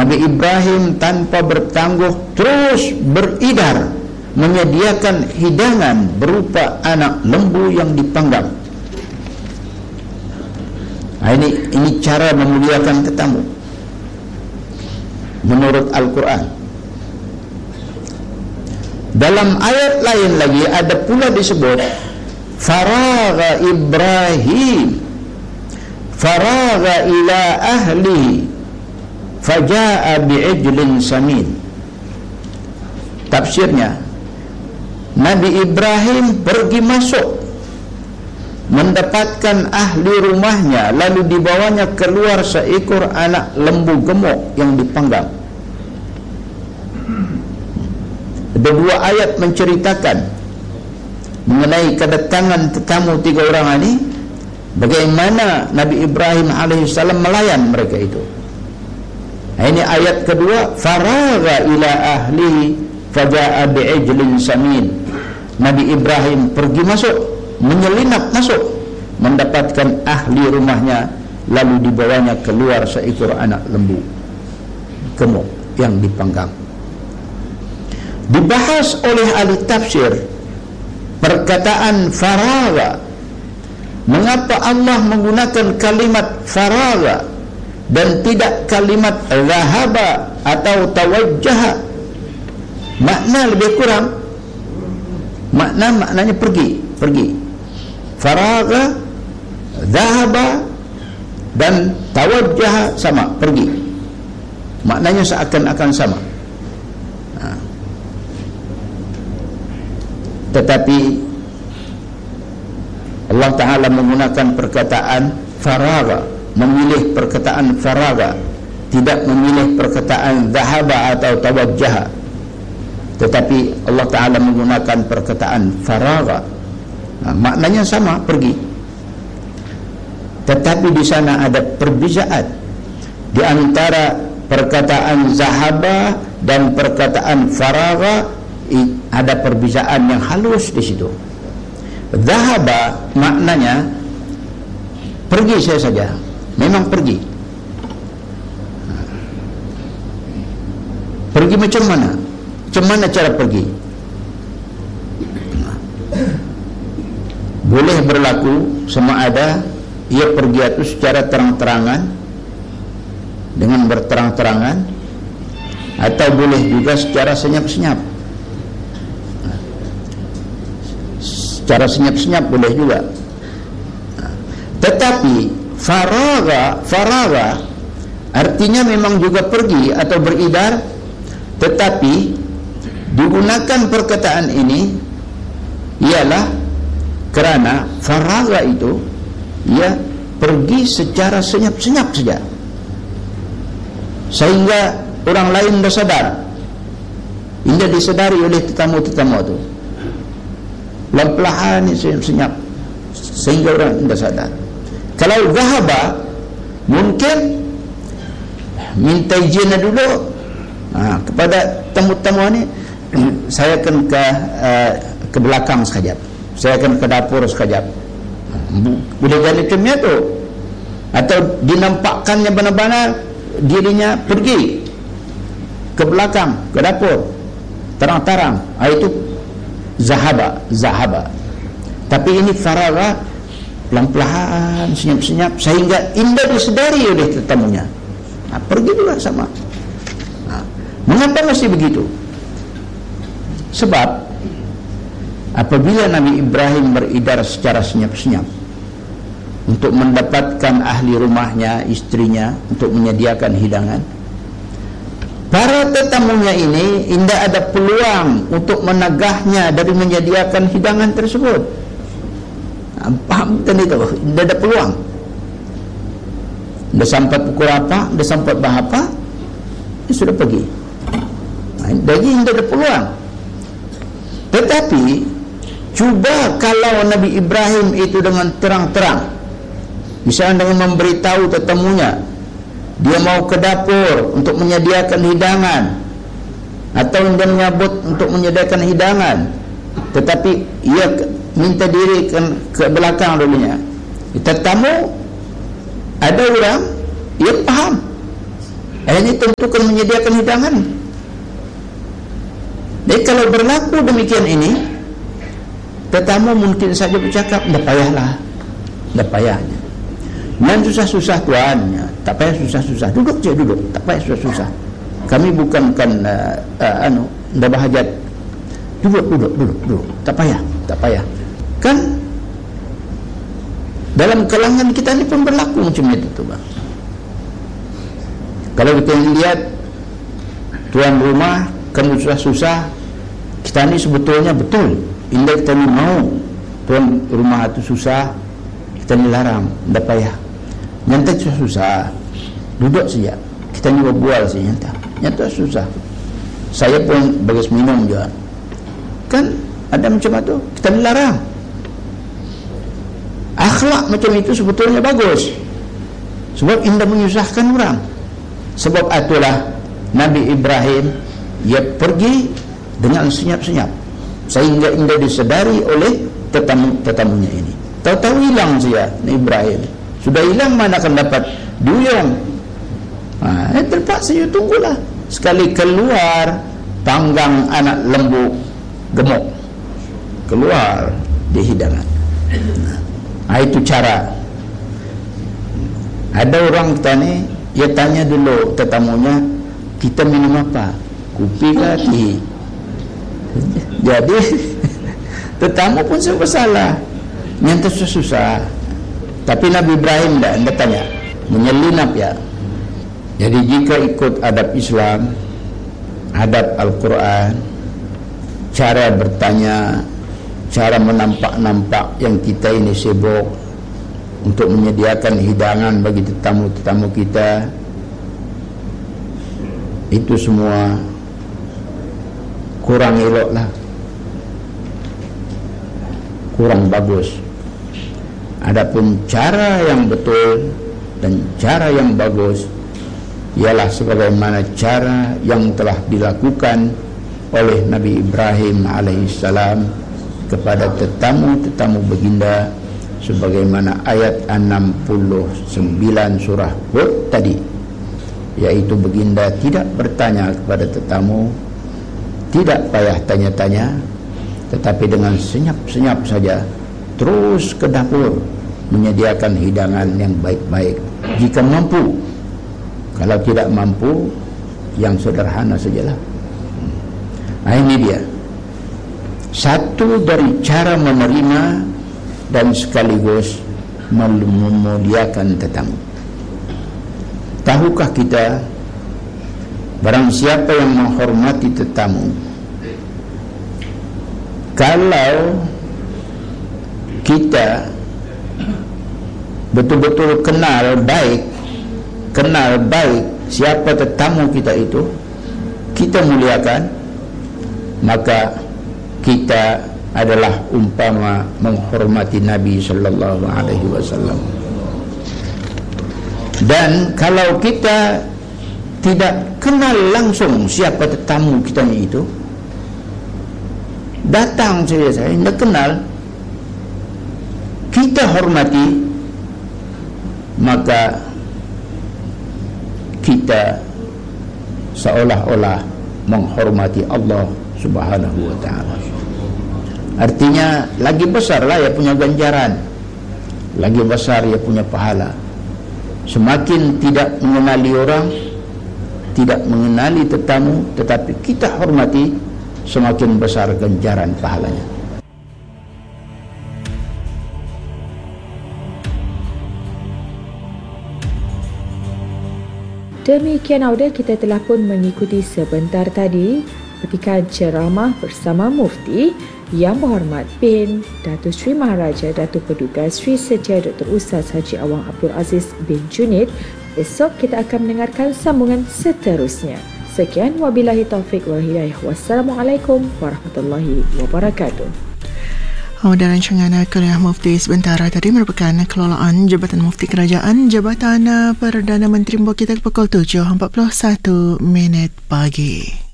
Nabi Ibrahim tanpa bertangguh terus beridar menyediakan hidangan berupa anak lembu yang dipanggang. Ini cara memuliakan tetamu menurut Al-Quran. Dalam ayat lain lagi ada pula disebut faragha Ibrahim faragha ila ahlihi faja'a bi'ijlin samin. Tafsirnya, Nabi Ibrahim pergi masuk mendapatkan ahli rumahnya, lalu dibawanya keluar seekor anak lembu gemuk yang dipanggang. Ada dua ayat menceritakan mengenai kedatangan tetamu tiga orang ini, bagaimana Nabi Ibrahim alaihissalam melayan mereka itu. Ini ayat kedua, faragha ila ahlihi faja'a bi'ijlin samin. Nabi Ibrahim pergi masuk, menyelinap masuk, mendapatkan ahli rumahnya, lalu dibawanya keluar seekor anak lembu gemuk yang dipanggang. Dibahas oleh ahli tafsir perkataan faragha. Mengapa Allah menggunakan kalimat faragha dan tidak kalimat zahaba atau tawajjaha? Makna lebih kurang. Maknanya pergi. Faragha, zahaba dan tawajjaha sama, pergi. Maknanya seakan-akan sama. Tetapi Allah Ta'ala menggunakan perkataan faragha, memilih perkataan faragha, tidak memilih perkataan zahaba atau tawajjaha. Tetapi Allah Ta'ala menggunakan perkataan faragha, maknanya sama, pergi. Tetapi di sana ada perbezaan di antara perkataan zahaba dan perkataan faragha. Ada perbezaan yang halus di situ. Zahaba maknanya pergi saja, memang pergi. Pergi macam mana? Macam mana cara pergi? Boleh berlaku sama ada ia pergi itu secara terang-terangan, dengan berterang-terangan, atau boleh juga secara senyap-senyap. Secara senyap-senyap boleh juga. Tetapi faragha artinya memang juga pergi atau beridar, tetapi digunakan perkataan ini ialah kerana faragha itu ia pergi secara senyap-senyap saja, sehingga orang lain dah sadar, tidak disadari oleh tetamu-tetamu itu. Pelan-pelan senyap sehingga orang tidak sadar. Kalau zahaba mungkin minta izin dulu kepada tamu-tamu ini, saya akan ke belakang sekejap, saya akan ke dapur sekejap. Boleh jadi macamnya tu, atau dinampakkannya benar-benar dirinya pergi ke belakang, ke dapur terang-terang, itu zahaba. Tapi ini faragha, pelan-pelan, senyap-senyap, sehingga indah disedari oleh tetamunya. Pergi juga sama. Mengapa mesti begitu? Sebab apabila Nabi Ibrahim beridar secara senyap-senyap untuk mendapatkan ahli rumahnya, istrinya, untuk menyediakan hidangan, para tetamunya ini tidak ada peluang untuk menagahnya dari menyediakan hidangan tersebut. Faham kan itu? Tidak ada peluang. Dah sampai pukul apa, dah sampai berapa, dia sudah pergi. Lagi tidak ada peluang. Tetapi cuba kalau Nabi Ibrahim itu dengan terang-terang, misalnya dengan memberitahu tetamunya dia mau ke dapur untuk menyediakan hidangan, atau dia menyebut untuk menyediakan hidangan, tetapi ia minta diri ke belakang dulunya. Tetamu ada orang ia faham Ini tentukan menyediakan hidangan. Jadi kalau berlaku demikian ini, tetamu mungkin saja bercakap, "Dah payahlah, dah payahnya. Yang susah-susah tuan, tak payah susah-susah. Duduk je, duduk, tak payah susah-susah. Kami bukankan dah berhajat. Duduk. Tak payah. Kan dalam kalangan kita ni pun berlaku macam itu tu, bang. Kalau kita lihat tuan rumah kan susah-susah, kita ni sebetulnya betul. Indah kita ni mau tuan rumah itu susah, kita ni larang, tak payah. Nyata susah, duduk saja. Kita ni berbual saja nyata susah. Saya pun bagus minum juga. Kan ada macam itu, kita ni larang. Akhlak macam itu sebetulnya bagus, sebab indah menyusahkan orang. Sebab itulah Nabi Ibrahim, ia pergi dengan senyap-senyap sehingga indah disedari oleh tetamunya ini. Tahu-tahu hilang saja Nabi Ibrahim. Sudah hilang, mana akan dapat duyung. Terpaksa saya tunggulah. Sekali keluar, panggang anak lembu gemuk keluar di hidangan. Itu cara. Ada orang kita ni, dia tanya dulu tetamunya, kita minum apa? Kopi ke teh? Jadi tetamu pun bersalah, nyata susah. Tapi Nabi Ibrahim dah tanya, menyelinap ya. Jadi jika ikut adab Islam, adab Al-Quran, cara bertanya, cara menampak-nampak yang kita ini sibuk untuk menyediakan hidangan bagi tetamu-tetamu kita, itu semua kurang eloklah, kurang bagus. Adapun cara yang betul dan cara yang bagus ialah sebagaimana cara yang telah dilakukan oleh Nabi Ibrahim alaihissalam kepada tetamu-tetamu baginda, sebagaimana ayat 69 surah Hud tadi, yaitu baginda tidak bertanya kepada tetamu, tidak payah tanya-tanya, tetapi dengan senyap-senyap saja terus ke dapur menyediakan hidangan yang baik-baik jika mampu. Kalau tidak mampu, yang sederhana sajalah. Ini dia satu dari cara menerima dan sekaligus memuliakan tetamu. Tahukah kita, barang siapa yang menghormati tetamu, kalau kita betul-betul kenal baik siapa tetamu kita itu, kita muliakan, maka kita adalah umpama menghormati Nabi sallallahu alaihi wasallam. Dan kalau kita tidak kenal langsung siapa tetamu kita itu, datang saja saya tidak kenal, kita hormati, maka kita seolah-olah menghormati Allah Subhanahu wa ta'ala. Artinya lagi besarlah ia punya ganjaran, lagi besar ia punya pahala. Semakin tidak mengenali orang, tidak mengenali tetamu, tetapi kita hormati, semakin besar ganjaran pahalanya. Demikian audio kita telah pun mengikuti sebentar tadi petikan ceramah bersama Mufti Yang Berhormat bin Datuk Seri Maharaja Datuk Paduka Seri Setia Dr. Ustaz Haji Awang Abdul Aziz bin Junid. Esok kita akan mendengarkan sambungan seterusnya. Sekian, wabillahi taufik wal hidayah. Wassalamualaikum warahmatullahi wabarakatuh. Dan rancangan kuliah Mufti sebentar tadi merupakan kelolaan Jabatan Mufti Kerajaan Jabatan Perdana Menteri membawa kita ke pukul 7.41 pagi.